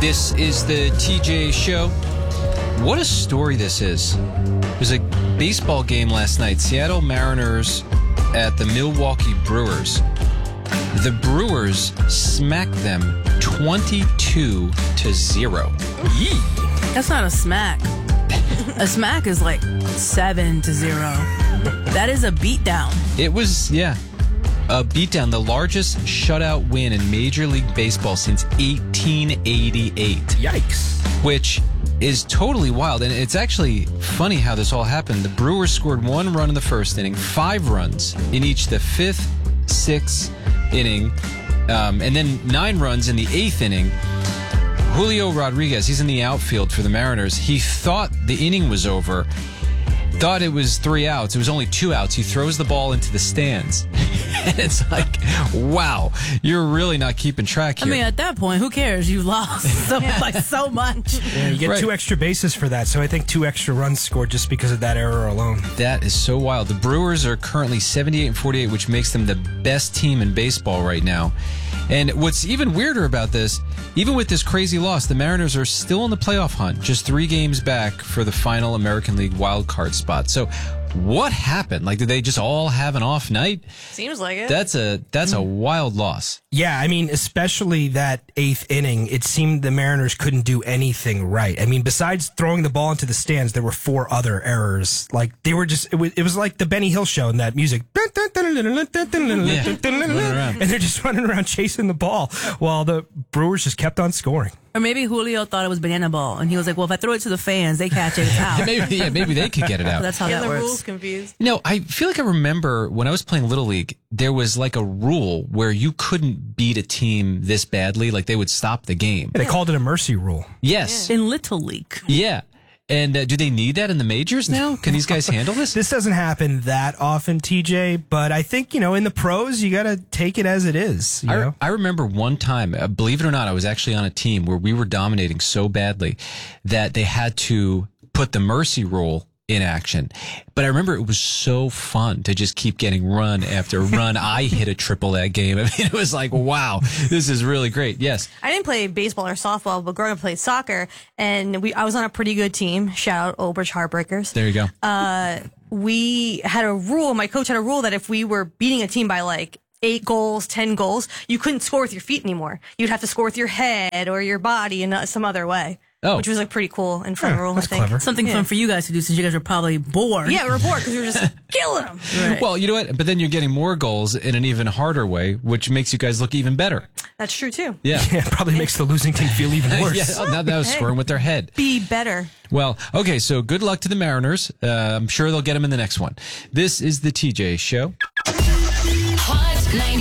This is the TJ Show. What a story this is. There's a baseball game last night. Seattle Mariners at the Milwaukee Brewers. The Brewers smacked them 22-0. Yee. That's not a smack. A smack is like 7-0. That is a beatdown. It was, a beatdown. The largest shutout win in Major League Baseball since 1888. Yikes. Which is totally wild. And it's actually funny how this all happened. The Brewers scored 1 run in the first inning, 5 runs in each the 5th, 6th inning, and then 9 runs in the 8th inning. Julio Rodriguez, he's in the outfield for the Mariners. He thought the inning was over, thought it was 3 outs. It was only 2 outs. He throws the ball into the stands. And it's like, wow, you're really not keeping track here. I mean, at that point, who cares? You lost so much. Yeah, you get 2 extra bases for that. So I think 2 extra runs scored just because of that error alone. That is so wild. The Brewers are currently 78-48, which makes them the best team in baseball right now. And what's even weirder about this, even with this crazy loss, the Mariners are still in the playoff hunt, just 3 games back for the final American League wild card spot. So what happened? Like, did they just all have an off night? Seems like it. That's a wild loss. Yeah, I mean, especially that 8th inning, it seemed the Mariners couldn't do anything right. I mean, besides throwing the ball into the stands, there were 4 other errors. Like, they were just, it was like the Benny Hill show in that music. And they're just running around chasing the ball while the Brewers just kept on scoring. Or maybe Julio thought it was banana ball, and he was like, well, if I throw it to the fans, they catch it, it's out. maybe they could get it out. That's how that works. The rules confused. No, I feel like I remember when I was playing Little League, there was like a rule where you couldn't beat a team this badly. Like, they would stop the game. They called it a mercy rule. Yes. In Little League. Yeah. And do they need that in the majors now? Can these guys handle this? This doesn't happen that often, TJ, but I think, in the pros, you got to take it as it is. I remember one time, believe it or not, I was actually on a team where we were dominating so badly that they had to put the mercy rule in action. But I remember it was so fun to just keep getting run after run. I hit a triple that game. I mean, it was like, wow, this is really great. Yes. I didn't play baseball or softball, but growing up I played soccer, and I was on a pretty good team. Shout out Old Bridge Heartbreakers. There you go. We had a rule, my coach had a rule that if we were beating a team by like 8 goals, 10 goals, you couldn't score with your feet anymore. You'd have to score with your head or your body in some other way. Oh. Which was like pretty cool and fun rule, I think. Clever. Something fun for you guys to do since you guys are probably bored. Yeah, we were bored because we were just killing them. Right. Well, you know what? But then you're getting more goals in an even harder way, which makes you guys look even better. That's true, too. Yeah. Yeah, it probably makes the losing team feel even worse. Yeah, now that was scoring with their head. Be better. Well, okay, so good luck to the Mariners. I'm sure they'll get them in the next one. This is the TJ Show. Hot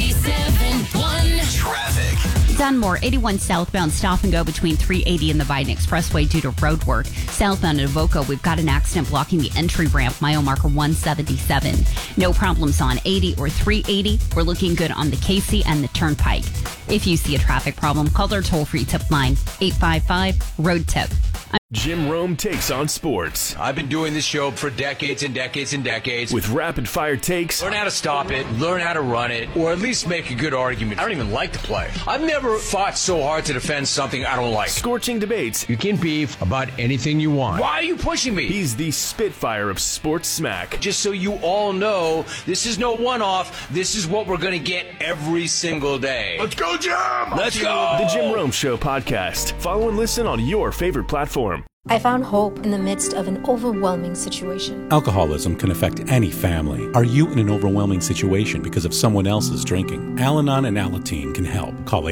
97.1 Traffic. Dunmore, 81 southbound, stop and go between 380 and the Biden Expressway due to road work. Southbound at Avoca, we've got an accident blocking the entry ramp, mile marker 177. No problems on 80 or 380. We're looking good on the Casey and the Turnpike. If you see a traffic problem, call our toll-free tip line, 855-ROAD-TIP. Jim Rome takes on sports I've been doing this show for decades and decades and decades. with rapid-fire takes, Learn how to stop it, learn how to run it, or at least make a good argument. I don't even like to play. I've never fought so hard to defend something I don't like. scorching debates. You can beef about anything you want. Why are you pushing me? He's the Spitfire of sports smack. Just so you all know, this is no one-off. This is what we're going to get every single day. Let's go, Jim! Let's go! The Jim Rome Show podcast. Follow and listen on your favorite platform. I found hope in the midst of an overwhelming situation. Alcoholism can affect any family. Are you in an overwhelming situation because of someone else's drinking? Al-Anon and Alateen can help. Call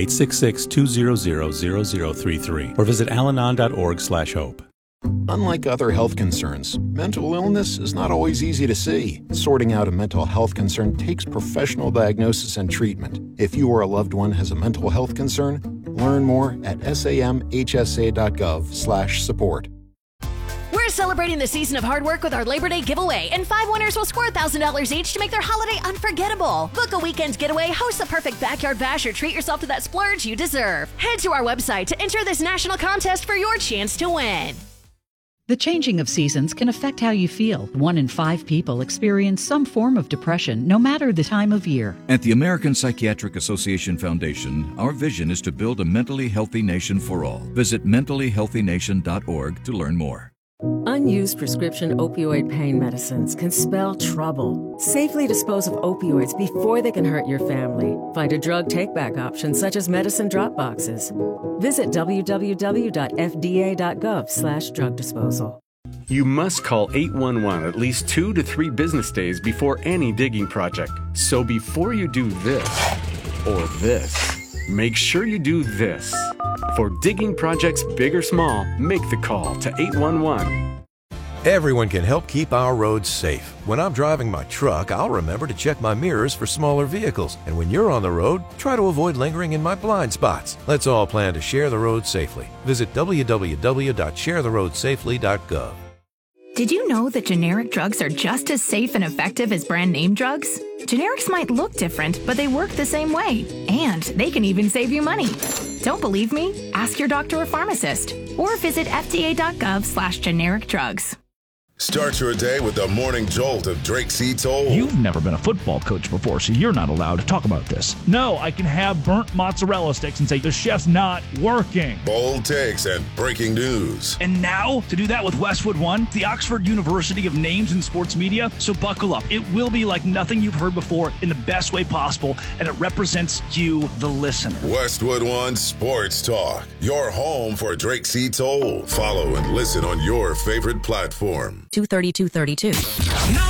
866-200-0033 or visit alanon.org/hope. Unlike other health concerns, mental illness is not always easy to see. Sorting out a mental health concern takes professional diagnosis and treatment. If you or a loved one has a mental health concern, learn more at samhsa.gov/support. We're celebrating the season of hard work with our Labor Day giveaway, and 5 winners will score $1,000 each to make their holiday unforgettable. Book a weekend getaway, host the perfect backyard bash, or treat yourself to that splurge you deserve. Head to our website to enter this national contest for your chance to win. The changing of seasons can affect how you feel. 1 in 5 people experience some form of depression, no matter the time of year. At the American Psychiatric Association Foundation, our vision is to build a mentally healthy nation for all. Visit mentallyhealthynation.org to learn more. Unused prescription opioid pain medicines can spell trouble. Safely dispose of opioids before they can hurt your family. Find a drug take-back option such as medicine drop boxes. Visit www.fda.gov/drug disposal. You must call 811 at least 2 to 3 business days before any digging project. So before you do this or this, make sure you do this. For digging projects big or small, make the call to 811. Everyone can help keep our roads safe. When I'm driving my truck, I'll remember to check my mirrors for smaller vehicles. And when you're on the road, try to avoid lingering in my blind spots. Let's all plan to share the road safely. Visit www.sharetheroadsafely.gov. Did you know that generic drugs are just as safe and effective as brand name drugs? Generics might look different, but they work the same way. And they can even save you money. Don't believe me? Ask your doctor or pharmacist. Or visit fda.gov/generic drugs. Start your day with the morning jolt of Drake C. Toll. You've never been a football coach before, so you're not allowed to talk about this. No, I can have burnt mozzarella sticks and say the chef's not working. Bold takes and breaking news. And now, to do that with Westwood One, the Oxford University of Names in Sports Media. So buckle up. It will be like nothing you've heard before in the best way possible, and it represents you, the listener. Westwood One Sports Talk, your home for Drake C. Toll. Follow and listen on your favorite platform. 232. No